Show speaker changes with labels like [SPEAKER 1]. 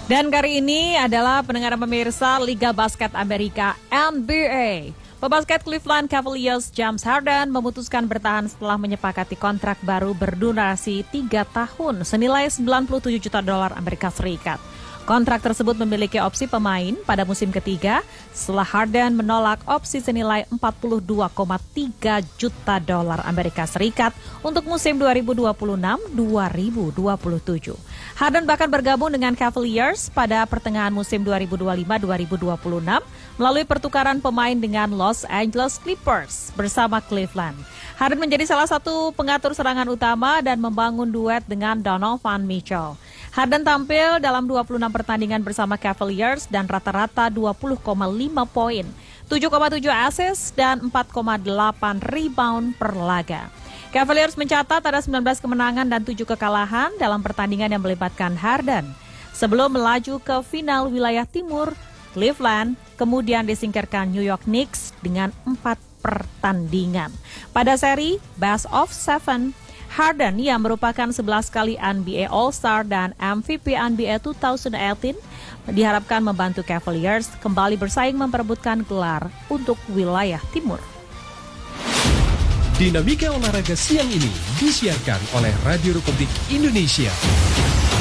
[SPEAKER 1] Dan kali ini adalah pendengaran pemirsa Liga Basket Amerika NBA. Pebasket Cleveland Cavaliers James Harden memutuskan bertahan setelah menyepakati kontrak baru berdurasi 3 tahun senilai $97 juta Amerika Serikat. Kontrak tersebut memiliki opsi pemain pada musim ketiga setelah Harden menolak opsi senilai $42,3 juta Amerika Serikat untuk musim 2026-2027. Harden bahkan bergabung dengan Cavaliers pada pertengahan musim 2025-2026 melalui pertukaran pemain dengan Los Angeles Clippers bersama Cleveland. Harden menjadi salah satu pengatur serangan utama dan membangun duet dengan Donovan Mitchell. Harden tampil dalam 26 pertandingan bersama Cavaliers dan rata-rata 20,5 poin, 7,7 assist, dan 4,8 rebound per laga. Cavaliers mencatat ada 19 kemenangan dan 7 kekalahan dalam pertandingan yang melibatkan Harden. Sebelum melaju ke final wilayah timur, Cleveland kemudian disingkirkan New York Knicks dengan 4 pertandingan. Pada seri Best of 7, Harden yang merupakan 11 kali NBA All-Star dan MVP NBA 2018 diharapkan membantu Cavaliers kembali bersaing memperebutkan gelar untuk wilayah timur.
[SPEAKER 2] Dinamika olahraga siang ini disiarkan oleh Radio Republik Indonesia.